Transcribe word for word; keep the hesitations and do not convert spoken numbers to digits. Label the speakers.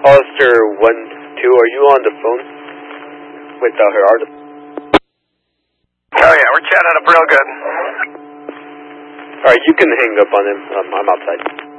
Speaker 1: Hollister one two, are you on the phone with uh, Gerardo?
Speaker 2: Oh yeah, we're chatting up real good.
Speaker 1: Alright, you can hang up on him. Um, I'm outside.